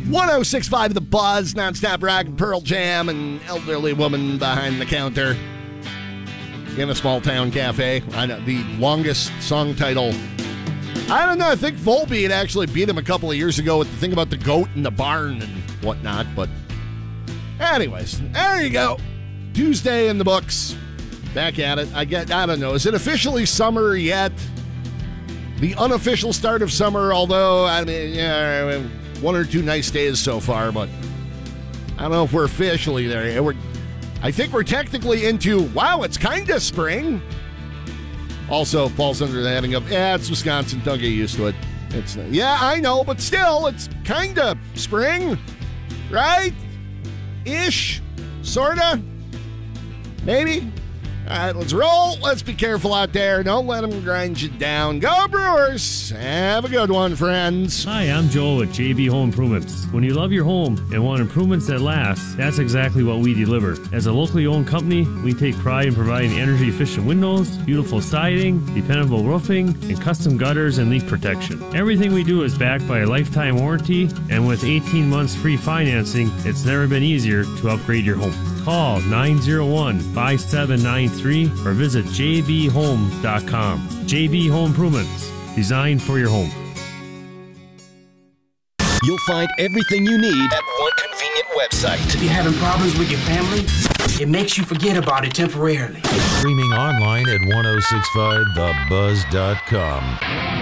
106.5 The Buzz, nonstop rock and Pearl Jam, an elderly woman behind the counter in a small town cafe. I know the longest song title. I don't know. I think Volbeat actually beat him a couple of years ago with the thing about the goat in the barn and whatnot. But anyways, there you go. Tuesday in the books. Back at it. I don't know. Is it officially summer yet? The unofficial start of summer, although, I mean, yeah, one or two nice days so far, but I don't know if we're officially there. I think we're technically into, wow, it's kind of spring. Also falls under the heading of, it's Wisconsin, don't get used to it. Yeah, I know, but still, it's kind of spring, right? Ish, sorta, maybe. All right, let's roll. Let's be careful out there. Don't let them grind you down. Go Brewers. Have a good one, friends. Hi, I'm Joel with JB Home Improvements. When you love your home and want improvements that last, that's exactly what we deliver. As a locally owned company, we take pride in providing energy-efficient windows, beautiful siding, dependable roofing, and custom gutters and leak protection. Everything we do is backed by a lifetime warranty, and with 18 months free financing, it's never been easier to upgrade your home. Call 901-5793 or visit jbhome.com. JB Home Improvements, designed for your home. You'll find everything you need at one convenient website. If you're having problems with your family, it makes you forget about it temporarily. Streaming online at 1065thebuzz.com.